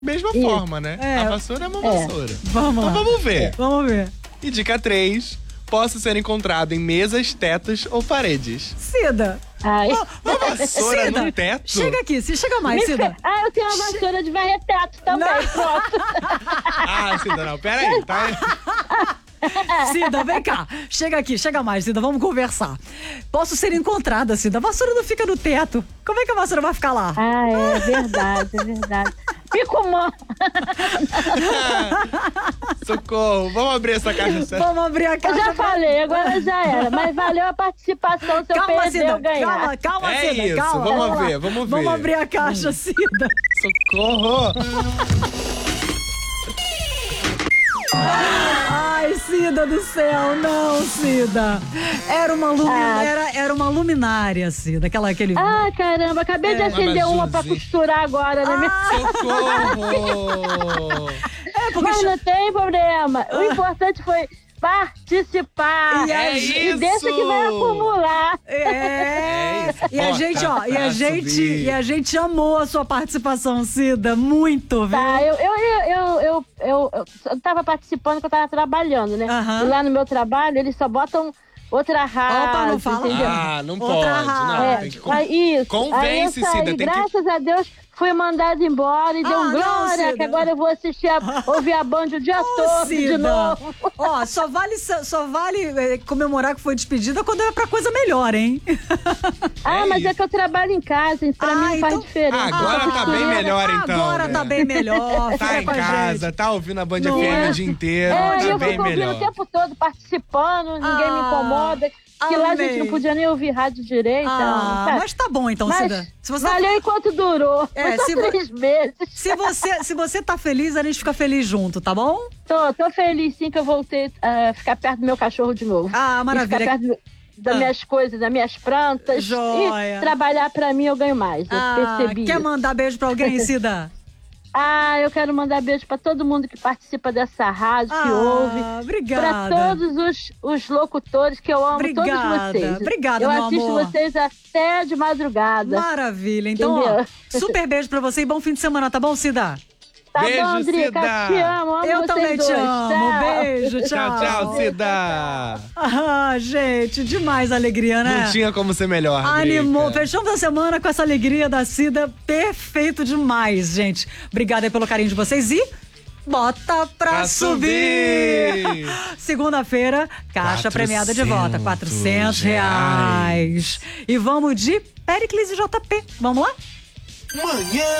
mesma forma, né? A vassoura é uma vassoura. Vamos lá. Então vamos ver. Vamos ver. E dica 3, possa ser encontrado em mesas, tetos ou paredes. Cida. Ai. Uma vassoura Cida, no teto? chega aqui, se chega mais, Cida. Eu tenho uma vassoura de varrer teto também, pronto. Ah, Cida, não, peraí, tá? Cida, vem cá. Chega aqui, chega mais, Cida, vamos conversar. Posso ser encontrada, Cida. A vassoura não fica no teto. Como é que a vassoura vai ficar lá? Ah, é verdade, é verdade. Picumã. Socorro, vamos abrir essa caixa certa. Vamos abrir a Eu caixa. já falei, agora já era. Mas valeu a participação, se eu Calma, perder, Cida, eu ganhar. calma, É Cida, isso, calma. vamos lá. ver, vamos ver. Vamos abrir a caixa, Cida. Socorro! Ai, Cida do céu, não, Cida. Era uma luminária, Cida. Aquele... Ah, caramba, acabei de acender uma pra costurar agora na minha... Socorro! Mas não tem problema. O importante foi participar. E E deixa que vai acumular. E a gente, ó, e a gente amou a sua participação, Cida, muito, viu? Tá, eu tava participando porque eu tava trabalhando, né? Aham. E lá no meu trabalho, eles só botam outra rádio, Opa, não fala. entendeu? Ah, não Outra pode, não. rádio. Tem que Isso. Convence, aí eu saí, Cida, tem que... graças a Deus, fui mandada embora e deu não, glória, Cida. que agora eu vou assistir, ouvir a Band o dia todo de Cida. novo. Ó, só vale comemorar que foi despedida quando é pra coisa melhor, hein? Mas é que eu trabalho em casa, então pra mim não faz então- diferença. Agora tá bem melhor, então. Agora né? tá bem melhor. Tá fica em com a casa, gente. tá ouvindo a Band Não FM é? o dia inteiro, eu tá bem fico ouvindo melhor. o tempo todo, participando, ninguém me incomoda. Que lá a gente não podia nem ouvir rádio direito. Mas tá bom então, Cida. Se você valeu enquanto durou. Foi só 3 meses. Se você tá feliz, a gente fica feliz junto, tá bom? Tô feliz sim que eu voltei a ficar perto do meu cachorro de novo. Ah, maravilha. E ficar perto das minhas coisas, das minhas plantas. Joia. E trabalhar pra mim eu ganho mais. Eu percebi. Quer isso. mandar beijo pra alguém, Cida? Eu quero mandar beijo pra todo mundo que participa dessa rádio, que ouve. Obrigada. Pra todos os locutores que eu amo, todos vocês. Obrigada, eu meu assisto amor. vocês até de madrugada. Maravilha. Então, ó, super beijo pra você e bom fim de semana, tá bom, Cida? Tá Beijo, bom, Drica, Cida. te amo Eu vocês também te dois. amo. Tchau. Beijo, tchau. Tchau, Cida! Gente, demais a alegria, né? Não tinha como ser melhor, Animou. Drica. Fechamos a semana com essa alegria da Cida. Perfeito demais, gente. Obrigada aí pelo carinho de vocês e bota pra subir! Segunda-feira, caixa 400 premiada de volta, R$400. E vamos de Péricles e JP. Vamos lá? Manhã